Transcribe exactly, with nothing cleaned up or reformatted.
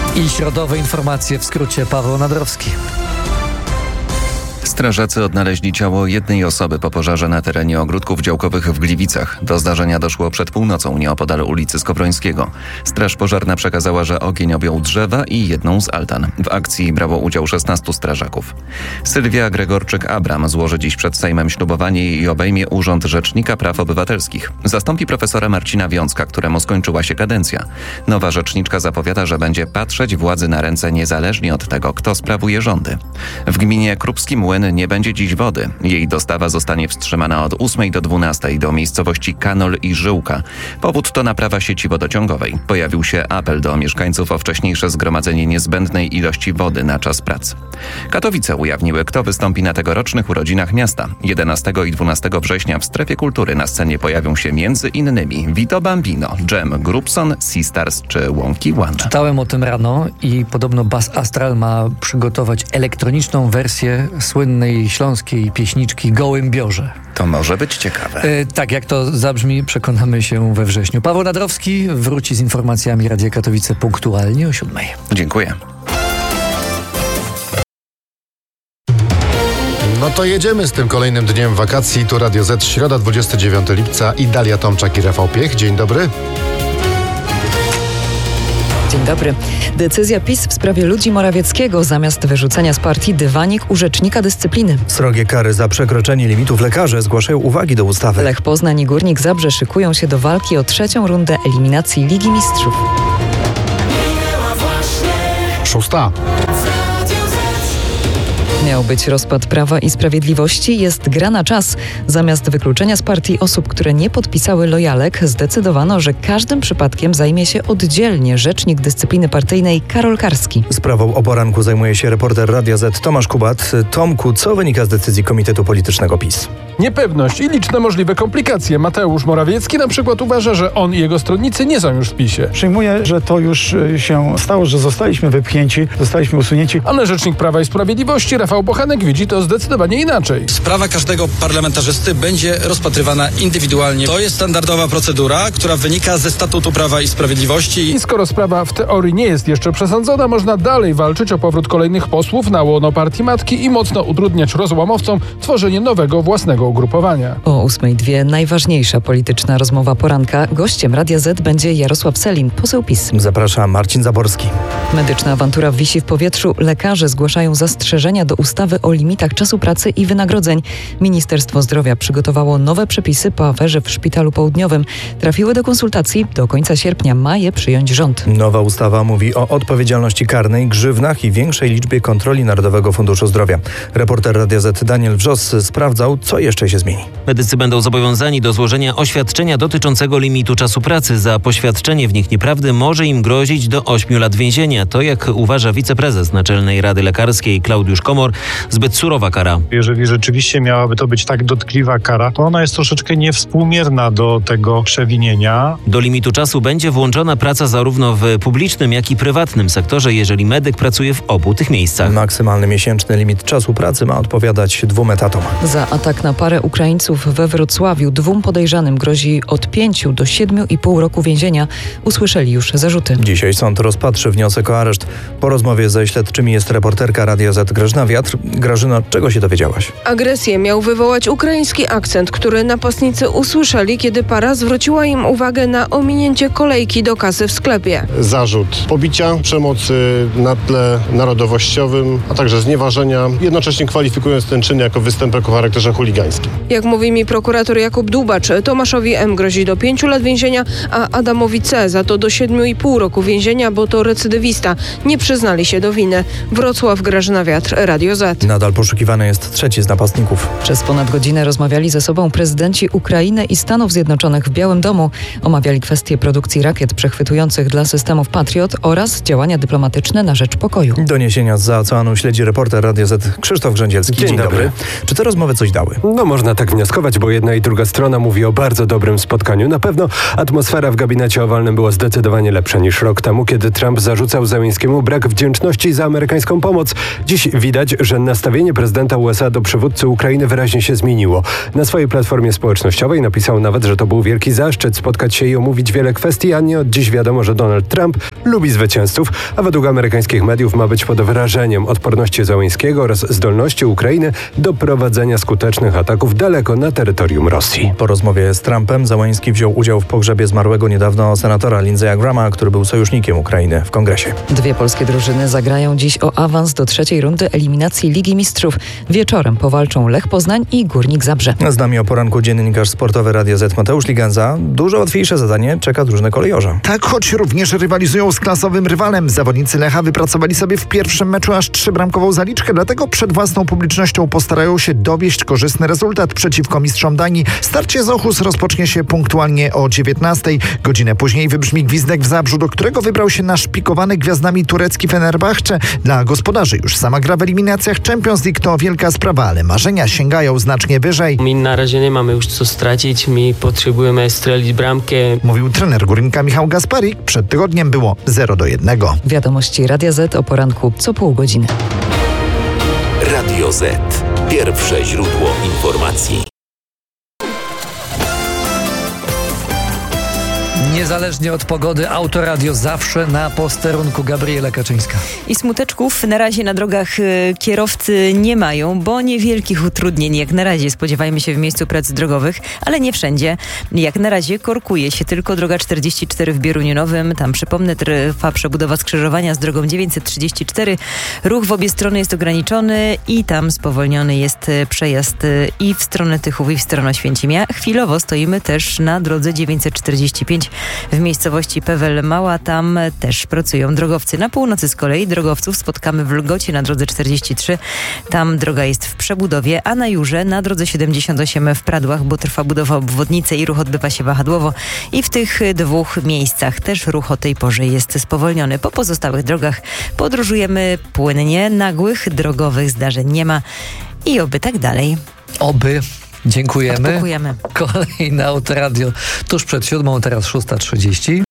I środowe informacje w skrócie. Paweł Nadrowski. Strażacy odnaleźli ciało jednej osoby po pożarze na terenie ogródków działkowych w Gliwicach. Do zdarzenia doszło przed północą nieopodal ulicy Skowrońskiego. Straż pożarna przekazała, że ogień objął drzewa i jedną z altan. W akcji brało udział szesnastu strażaków. Sylwia Gregorczyk-Abram złoży dziś przed Sejmem ślubowanie i obejmie urząd Rzecznika Praw Obywatelskich. Zastąpi profesora Marcina Wiącka, któremu skończyła się kadencja. Nowa rzeczniczka zapowiada, że będzie patrzeć władzy na ręce niezależnie od tego, kto sprawuje rządy. W gminie Krupski Młyn nie będzie dziś wody. Jej dostawa zostanie wstrzymana od ósmej do dwunastej do miejscowości Kanol i Żyłka. Powód to naprawa sieci wodociągowej. Pojawił się apel do mieszkańców o wcześniejsze zgromadzenie niezbędnej ilości wody na czas prac. Katowice ujawniły, kto wystąpi na tegorocznych urodzinach miasta. jedenastego i dwunastego września w Strefie Kultury na scenie pojawią się między innymi Vito Bambino, Jem Grubson, Seastars czy Łąki One. Czytałem o tym rano i podobno Bas Astral ma przygotować elektroniczną wersję słynnej śląskiej pieśniczki Gołębiorze. To może być ciekawe. E, tak, jak to zabrzmi, przekonamy się we wrześniu. Paweł Nadrowski wróci z informacjami Radia Katowice punktualnie o siódmej. Dziękuję. No to jedziemy z tym kolejnym dniem wakacji. Tu Radio Z, środa dwudziestego dziewiątego lipca i Dalia Tomczak i Rafał Piech. Dzień dobry. Dzień dobry. Decyzja PiS w sprawie Ludzi Morawieckiego. Zamiast wyrzucenia z partii dywanik u rzecznika dyscypliny. Srogie kary za przekroczenie limitów lekarze zgłaszają uwagi do ustawy. Lech Poznań i Górnik Zabrze szykują się do walki o trzecią rundę eliminacji Ligi Mistrzów. Szósta. Miał być rozpad Prawa i Sprawiedliwości, jest gra na czas. Zamiast wykluczenia z partii osób, które nie podpisały lojalek, zdecydowano, że każdym przypadkiem zajmie się oddzielnie rzecznik dyscypliny partyjnej Karol Karski. Sprawą o poranku zajmuje się reporter Radia Z Tomasz Kubat. Tomku, co wynika z decyzji Komitetu Politycznego PiS? Niepewność i liczne możliwe komplikacje. Mateusz Morawiecki na przykład uważa, że on i jego stronnicy nie są już w PiSie. Przyjmuję, że to już się stało, że zostaliśmy wypchnięci, zostaliśmy usunięci. Ale rzecznik Prawa i Sprawiedliwości Rafał Bochenek widzi to zdecydowanie inaczej. Sprawa każdego parlamentarzysty będzie rozpatrywana indywidualnie. To jest standardowa procedura, która wynika ze statutu Prawa i Sprawiedliwości. I skoro sprawa w teorii nie jest jeszcze przesądzona, można dalej walczyć o powrót kolejnych posłów na łono partii matki i mocno utrudniać rozłamowcom tworzenie nowego własnego ugrupowania. O ósmej dwie najważniejsza polityczna rozmowa poranka. Gościem Radia Z będzie Jarosław Sellin, poseł PiS. Zaprasza Marcin Zaborski. Medyczna awantura wisi w powietrzu. Lekarze zgłaszają zastrzeżenia do ustawy o limitach czasu pracy i wynagrodzeń. Ministerstwo Zdrowia przygotowało nowe przepisy po aferze w Szpitalu Południowym. Trafiły do konsultacji. Do końca sierpnia ma je przyjąć rząd. Nowa ustawa mówi o odpowiedzialności karnej, grzywnach i większej liczbie kontroli Narodowego Funduszu Zdrowia. Reporter Radia Z Daniel Wrzos sprawdzał, co jeszcze się zmieni. Medycy będą zobowiązani do złożenia oświadczenia dotyczącego limitu czasu pracy. Za poświadczenie w nich nieprawdy może im grozić do ośmiu lat więzienia. To, jak uważa wiceprezes Naczelnej Rady Lekarskiej Klaudiusz Komor, zbyt surowa kara. Jeżeli rzeczywiście miałaby to być tak dotkliwa kara, to ona jest troszeczkę niewspółmierna do tego przewinienia. Do limitu czasu będzie włączona praca zarówno w publicznym, jak i prywatnym sektorze, jeżeli medyk pracuje w obu tych miejscach. Maksymalny miesięczny limit czasu pracy ma odpowiadać dwóm etatom. Za atak na parę Ukraińców we Wrocławiu dwóm podejrzanym grozi od pięciu do siedmiu i pół roku więzienia. Usłyszeli już zarzuty. Dzisiaj sąd rozpatrzy wniosek o areszt. Po rozmowie ze śledczymi jest reporterka Radia Z Grażyna Wiatr. Grażyna, czego się dowiedziałaś? Agresję miał wywołać ukraiński akcent, który napastnicy usłyszeli, kiedy para zwróciła im uwagę na ominięcie kolejki do kasy w sklepie. Zarzut pobicia, przemocy na tle narodowościowym, a także znieważenia, jednocześnie kwalifikując ten czyn jako występek o charakterze chuligańskim. Jak mówi mi prokurator Jakub Dłubacz, Tomaszowi M. grozi do pięciu lat więzienia, a Adamowi C. za to do siedmiu i pół roku więzienia, bo to recydywista. Nie przyznali się do winy. Wrocław, Grażyna Wiatr, Radio Z. Nadal poszukiwany jest trzeci z napastników. Przez ponad godzinę rozmawiali ze sobą prezydenci Ukrainy i Stanów Zjednoczonych w Białym Domu. Omawiali kwestie produkcji rakiet przechwytujących dla systemów Patriot oraz działania dyplomatyczne na rzecz pokoju. Doniesienia z oceanu śledzi reporter Radia Z Krzysztof Grzędzielski. Dzień, Dzień dobry. dobry. Czy te rozmowy coś dały? No można tak wnioskować, bo jedna i druga strona mówi o bardzo dobrym spotkaniu. Na pewno atmosfera w gabinecie owalnym była zdecydowanie lepsza niż rok temu, kiedy Trump zarzucał Zełenskiemu brak wdzięczności za amerykańską pomoc. Dziś widać, że nastawienie prezydenta U S A do przywódcy Ukrainy wyraźnie się zmieniło. Na swojej platformie społecznościowej napisał nawet, że to był wielki zaszczyt spotkać się i omówić wiele kwestii, a nie od dziś wiadomo, że Donald Trump lubi zwycięzców, a według amerykańskich mediów ma być pod wrażeniem odporności Zełenskiego oraz zdolności Ukrainy do prowadzenia skutecznych ataków daleko na terytorium Rosji. Po rozmowie z Trumpem Zełenski wziął udział w pogrzebie zmarłego niedawno senatora Lindsaya Grahama, który był sojusznikiem Ukrainy w kongresie. Dwie polskie drużyny zagrają dziś o awans do trzeciej rundy eliminacji Ligi Mistrzów. Wieczorem powalczą Lech Poznań i Górnik Zabrze. Z nami o poranku dziennikarz sportowy Radia Z Mateusz Liganza. Dużo łatwiejsze zadanie czeka drużynę kolejorza. Tak, choć również rywalizują z klasowym rywalem. Zawodnicy Lecha wypracowali sobie w pierwszym meczu aż trzybramkową zaliczkę, dlatego przed własną publicznością postarają się dowieść korzystny rezultat przeciwko mistrzom Danii. Starcie z Ochus rozpocznie się punktualnie o dziewiętnastej. Godzinę później wybrzmi gwizdek w Zabrzu, do którego wybrał się naszpikowany gwiazdami turecki Fenerbahce. Dla gospodarzy już sama gra w eliminacjach Champions League to wielka sprawa, ale marzenia sięgają znacznie wyżej. My na razie nie mamy już co stracić, my potrzebujemy strzelić bramkę. Mówił trener Górnika Michał Gasparik. Przed tygodniem było zero do jednego. Wiadomości Radia Z o poranku co pół godziny. Radio Z. Pierwsze źródło informacji. Niezależnie od pogody, Autoradio zawsze na posterunku. Gabriela Kaczyńska. I smuteczków na razie na drogach y, kierowcy nie mają, bo niewielkich utrudnień jak na razie spodziewajmy się w miejscu prac drogowych, ale nie wszędzie. Jak na razie korkuje się tylko droga czterdzieści cztery w Bieruniu Nowym. Tam przypomnę, trwa przebudowa skrzyżowania z drogą dziewięćset trzydzieści cztery. Ruch w obie strony jest ograniczony i tam spowolniony jest przejazd i w stronę Tychów, i w stronę Oświęcimia. Chwilowo stoimy też na drodze dziewięćset czterdzieści pięć w miejscowości Pewel Mała. Tam też pracują drogowcy. Na północy z kolei drogowców spotkamy w Lgocie na drodze czterdzieści trzy. Tam droga jest w przebudowie, a na Jurze na drodze siedemdziesiąt osiem w Pradłach, bo trwa budowa obwodnicy i ruch odbywa się wahadłowo. I w tych dwóch miejscach też ruch o tej porze jest spowolniony. Po pozostałych drogach podróżujemy płynnie. Nagłych drogowych zdarzeń nie ma i oby tak dalej. Oby. Dziękujemy. Odpukujemy. Kolejne Autoradio tuż przed siódmą, teraz szósta trzydzieści.